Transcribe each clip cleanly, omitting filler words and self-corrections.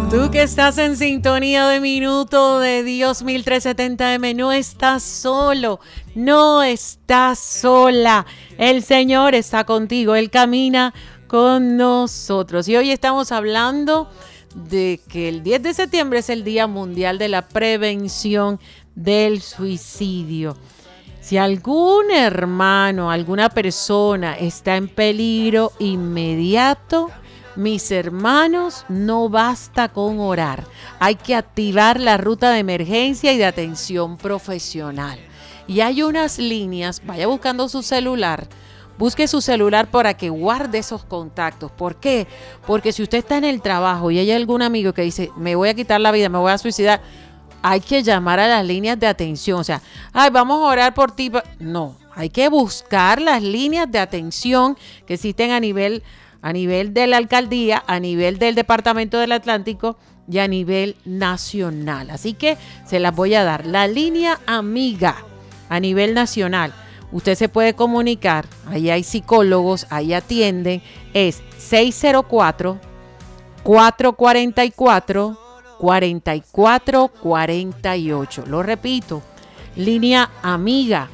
Tú que estás en sintonía de Minuto de Dios 1370M, no estás solo, no estás sola. El Señor está contigo, Él camina con nosotros. Y hoy estamos hablando de que el 10 de septiembre es el Día Mundial de la Prevención del Suicidio. Si algún hermano, alguna persona está en peligro inmediato, mis hermanos, no basta con orar. Hay que activar la ruta de emergencia y de atención profesional. Y hay unas líneas, vaya buscando su celular, busque su celular para que guarde esos contactos. ¿Por qué? Porque si usted está en el trabajo y hay algún amigo que dice, me voy a quitar la vida, me voy a suicidar, hay que llamar a las líneas de atención. O sea, ay, vamos a orar por ti. No, hay que buscar las líneas de atención que existen a nivel de la alcaldía, a nivel del Departamento del Atlántico y a nivel nacional. Así que se las voy a dar. La línea amiga a nivel nacional. Usted se puede comunicar, ahí hay psicólogos, ahí atienden, es 604-444-4448. Lo repito, línea amiga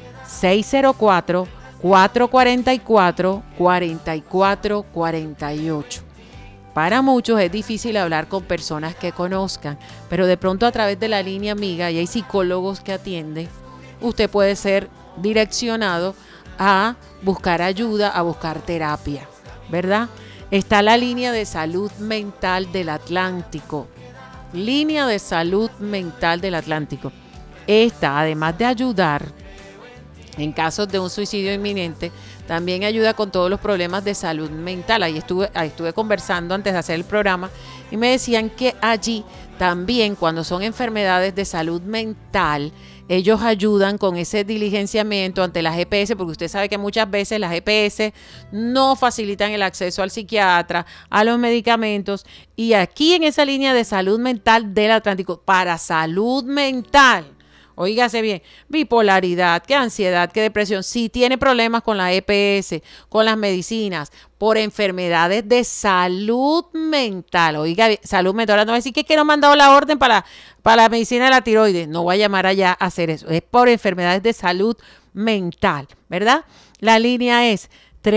604-444-4448. Para muchos es difícil hablar con personas que conozcan, pero de pronto a través de la línea amiga, y hay psicólogos que atienden, usted puede ser direccionado a buscar ayuda, a buscar terapia, ¿verdad? Está la línea de salud mental del Atlántico. Línea de salud mental del Atlántico. Esta, además de ayudar en casos de un suicidio inminente, también ayuda con todos los problemas de salud mental. Ahí estuve conversando antes de hacer el programa y me decían que allí también, cuando son enfermedades de salud mental, ellos ayudan con ese diligenciamiento ante la GPS, porque usted sabe que muchas veces las GPS no facilitan el acceso al psiquiatra, a los medicamentos. Y aquí en esa línea de salud mental del Atlántico, para salud mental, oígase bien, bipolaridad, que ansiedad, que depresión, si tiene problemas con la EPS, con las medicinas, por enfermedades de salud mental, oiga, salud mental, no va a decir que no me han dado la orden para la medicina de la tiroides, no voy a llamar allá a hacer eso, es por enfermedades de salud mental, ¿verdad? La línea es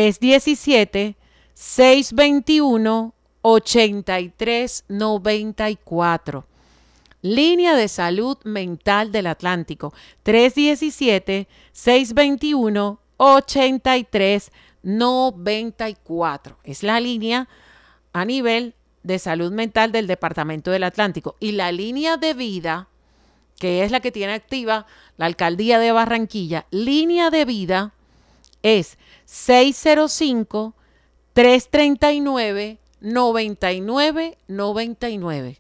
317-621-8394. Línea de salud mental del Atlántico, 317-621-8394. Es la línea a nivel de salud mental del Departamento del Atlántico. Y la línea de vida, que es la que tiene activa la Alcaldía de Barranquilla, línea de vida es 605-339-9999.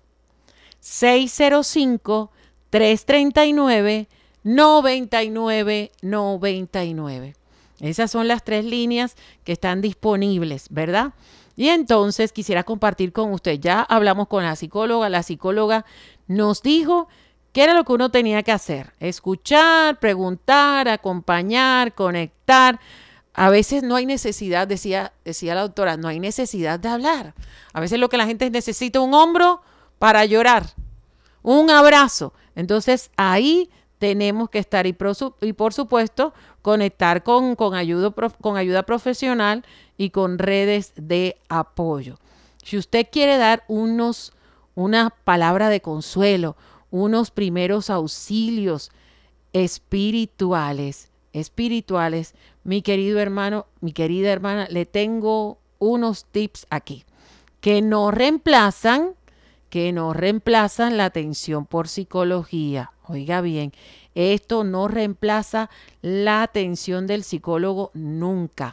605-339-9999. Esas son las tres líneas que están disponibles, ¿verdad? Y entonces quisiera compartir con usted, ya hablamos con la psicóloga nos dijo qué era lo que uno tenía que hacer: escuchar, preguntar, acompañar, conectar. A veces no hay necesidad, decía la doctora, no hay necesidad de hablar. A veces lo que la gente necesita es un hombro para llorar, un abrazo. Entonces ahí tenemos que estar y por supuesto conectar con ayuda profesional y con redes de apoyo. Si usted quiere dar una palabra de consuelo, unos primeros auxilios espirituales, mi querido hermano, mi querida hermana, le tengo unos tips aquí que no reemplazan la atención por psicología. Oiga bien, esto no reemplaza la atención del psicólogo nunca,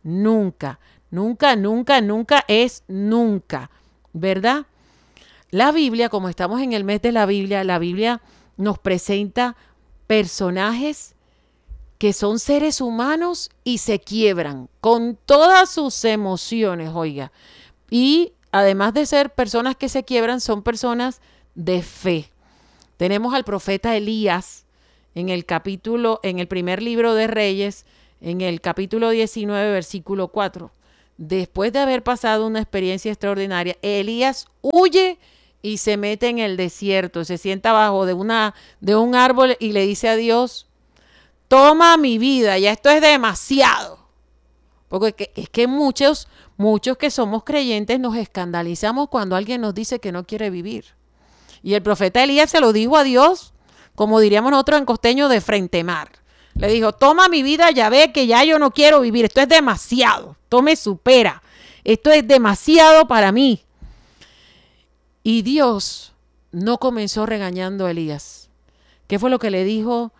es nunca, ¿verdad? La Biblia, como estamos en el mes de la Biblia nos presenta personajes que son seres humanos y se quiebran con todas sus emociones, oiga, y además de ser personas que se quiebran, son personas de fe. Tenemos al profeta Elías en el primer libro de Reyes, en el capítulo 19, versículo 4. Después de haber pasado una experiencia extraordinaria, Elías huye y se mete en el desierto, se sienta abajo de un árbol y le dice a Dios, toma mi vida, ya esto es demasiado. Porque es que muchos que somos creyentes nos escandalizamos cuando alguien nos dice que no quiere vivir. Y el profeta Elías se lo dijo a Dios, como diríamos nosotros en costeño, de frente mar. Le dijo, toma mi vida, ya ve que ya yo no quiero vivir, esto es demasiado, esto me supera, esto es demasiado para mí. Y Dios no comenzó regañando a Elías. ¿Qué fue lo que le dijo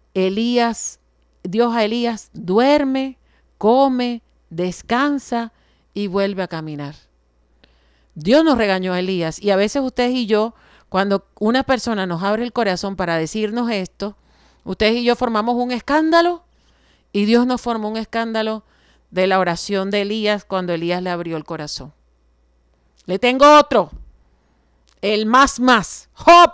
Dios a Elías? Duerme, come, descansa y vuelve a caminar. Dios nos regañó a Elías y a veces ustedes y yo, cuando una persona nos abre el corazón para decirnos esto, ustedes y yo formamos un escándalo y Dios nos formó un escándalo de la oración de Elías cuando Elías le abrió el corazón. Le tengo otro, el más. Job,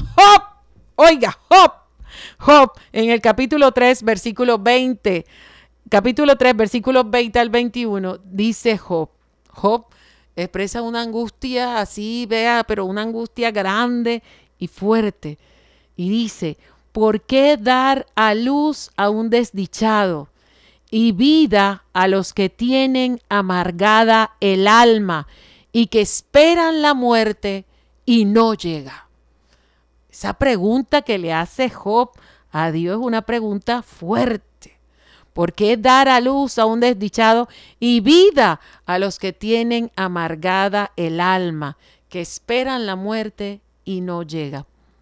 oiga, Job, en el capítulo 3, versículo 20, capítulo 3, versículos 20 al 21, dice Job expresa una angustia así, vea, pero una angustia grande y fuerte. Y dice, ¿por qué dar a luz a un desdichado y vida a los que tienen amargada el alma y que esperan la muerte y no llega? Esa pregunta que le hace Job a Dios es una pregunta fuerte. ¿Por qué dar a luz a un desdichado y vida a los que tienen amargada el alma, que esperan la muerte y no llega?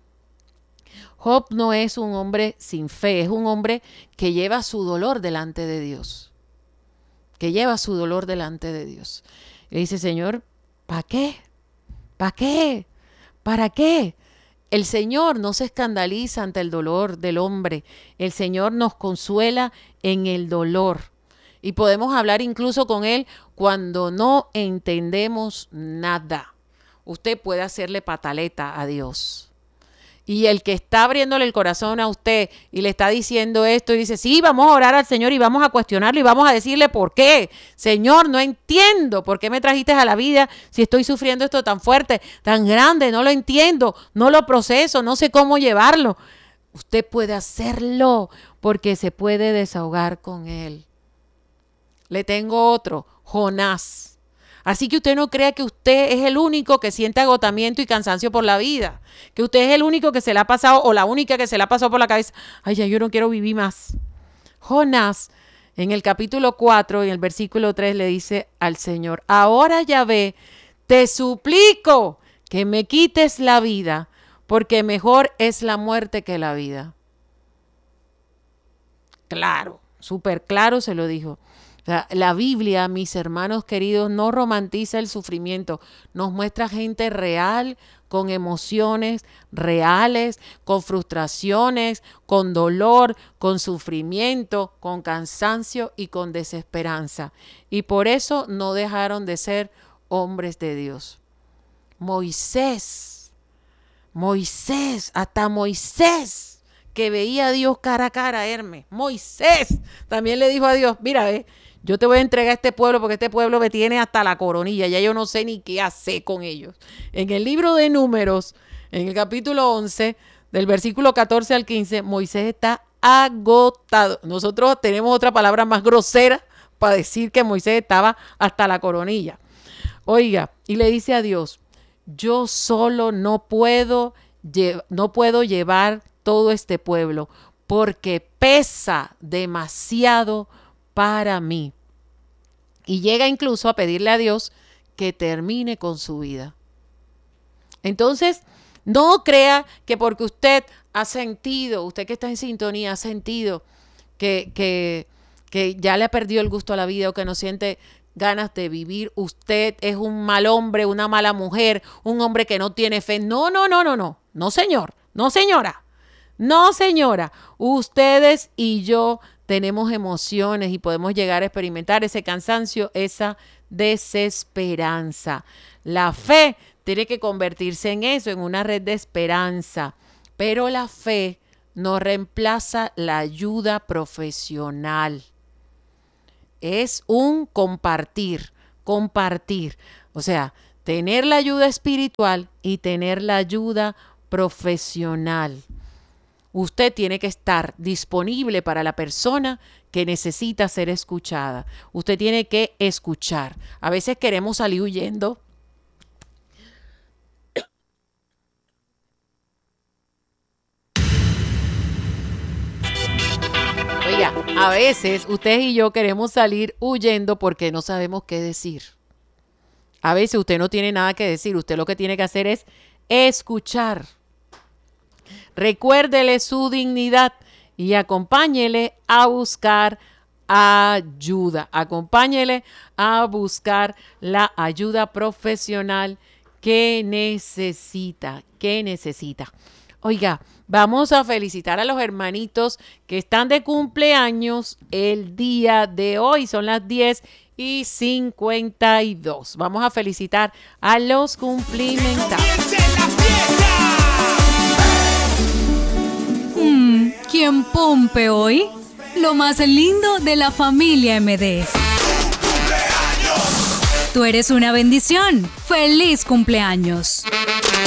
Job no es un hombre sin fe, es un hombre que lleva su dolor delante de Dios. Que lleva su dolor delante de Dios. Y dice, Señor, ¿para qué? ¿Para qué? ¿Para qué? El Señor no se escandaliza ante el dolor del hombre. El Señor nos consuela en el dolor. Y podemos hablar incluso con Él cuando no entendemos nada. Usted puede hacerle pataleta a Dios. Y el que está abriéndole el corazón a usted y le está diciendo esto y dice, sí, vamos a orar al Señor y vamos a cuestionarlo y vamos a decirle por qué. Señor, no entiendo por qué me trajiste a la vida si estoy sufriendo esto tan fuerte, tan grande, no lo entiendo, no lo proceso, no sé cómo llevarlo. Usted puede hacerlo porque se puede desahogar con Él. Le tengo otro, Jonás. Así que usted no crea que usted es el único que siente agotamiento y cansancio por la vida, que usted es el único que se le ha pasado o la única que se le ha pasado por la cabeza, ay, ya yo no quiero vivir más. Jonás, en el capítulo 4, en el versículo 3, le dice al Señor, ahora Yahvé, te suplico que me quites la vida, porque mejor es la muerte que la vida. Claro, súper claro se lo dijo. La Biblia, mis hermanos queridos, no romantiza el sufrimiento, nos muestra gente real, con emociones reales, con frustraciones, con dolor, con sufrimiento, con cansancio y con desesperanza. Y por eso no dejaron de ser hombres de Dios. Moisés, hasta Moisés, que veía a Dios cara a cara, Hermes. Moisés también le dijo a Dios, mira, yo te voy a entregar a este pueblo porque este pueblo me tiene hasta la coronilla. Ya yo no sé ni qué hacer con ellos. En el libro de Números, en el capítulo 11, del versículo 14 al 15, Moisés está agotado. Nosotros tenemos otra palabra más grosera para decir que Moisés estaba hasta la coronilla. Oiga, y le dice a Dios, yo solo no puedo llevar todo este pueblo porque pesa demasiado para mí. Y llega incluso a pedirle a Dios que termine con su vida. Entonces, no crea que porque usted ha sentido, usted que está en sintonía, ha sentido que ya le ha perdido el gusto a la vida o que no siente ganas de vivir, usted es un mal hombre, una mala mujer, un hombre que no tiene fe. No, señor, no, señora. No, señora, ustedes y yo tenemos emociones y podemos llegar a experimentar ese cansancio, esa desesperanza. La fe tiene que convertirse en eso, en una red de esperanza, pero la fe no reemplaza la ayuda profesional. Es un compartir. O sea, tener la ayuda espiritual y tener la ayuda profesional. Usted tiene que estar disponible para la persona que necesita ser escuchada. Usted tiene que escuchar. A veces queremos salir huyendo. Oiga, a veces ustedes y yo queremos salir huyendo porque no sabemos qué decir. A veces usted no tiene nada que decir. Usted lo que tiene que hacer es escuchar. Recuérdele su dignidad y acompáñele a buscar ayuda. Acompáñele a buscar la ayuda profesional que necesita. Oiga, vamos a felicitar a los hermanitos que están de cumpleaños el día de hoy. Son las 10:52. Vamos a felicitar a los cumplimentados. ¿Quién pompe hoy? Lo más lindo de la familia MD. Tú eres una bendición. ¡Feliz cumpleaños!